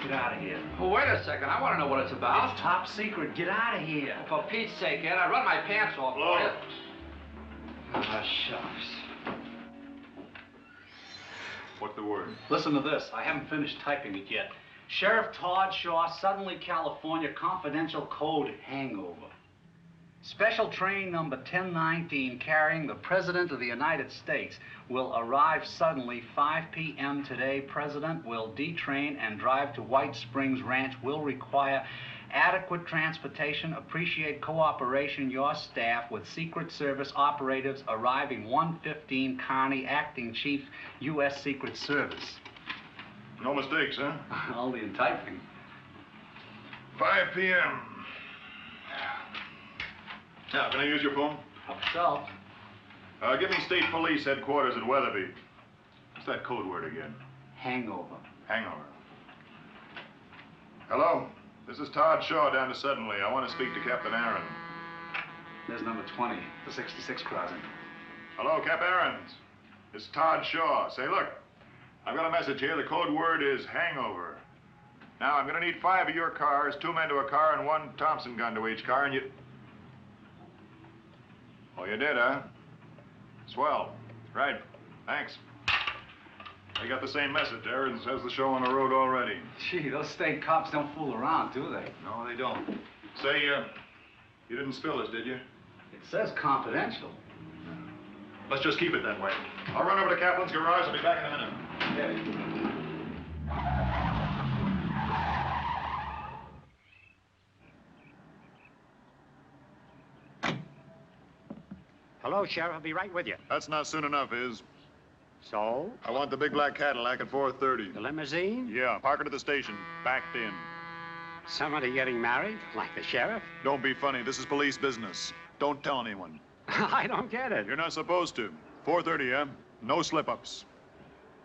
Get out of here. Well, wait a second. I want to know what it's about. It's top secret. Get out of here. For Pete's sake, Ed, I run my pants off for you. Ah, shucks. What's the word? Listen to this. I haven't finished typing it yet. Sheriff Todd Shaw, Suddenly, California, confidential code hangover. Special train number 1019 carrying the President of the United States will arrive suddenly 5 p.m. today. President will detrain and drive to White Springs Ranch. Will require adequate transportation. Appreciate cooperation. Your staff with Secret Service operatives arriving 115 Kearney, Acting Chief, U.S. Secret Service. No mistakes, huh? Only in typing. 5 p.m. Now, can I use your phone? Help yourself. Give me State Police headquarters at Weatherby. What's that code word again? Hangover. Hangover. Hello? This is Todd Shaw down to Suddenly. I want to speak to Captain Aaron. There's number 20, the 66 crossing. Hello, Cap Aarons. It's Todd Shaw. Say, look, I've got a message here. The code word is hangover. Now, I'm going to need 5 of your cars, 2 men to a car, and 1 Thompson gun to each car, and you... Oh, you did, huh? Swell. Right. Thanks. They got the same message. Aarons has the show on the road already. Gee, those state cops don't fool around, do they? No, they don't. Say, you didn't spill this, did you? It says confidential. Let's just keep it that way. I'll run over to Kaplan's garage. I'll be back in a minute. Okay. Hello, Sheriff. I'll be right with you. That's not soon enough, Is. So? I want the big black Cadillac at 4:30. The limousine? Yeah, park it at the station. Backed in. Somebody getting married? Like the sheriff? Don't be funny. This is police business. Don't tell anyone. I don't get it. You're not supposed to. 4:30, yeah? No slip-ups.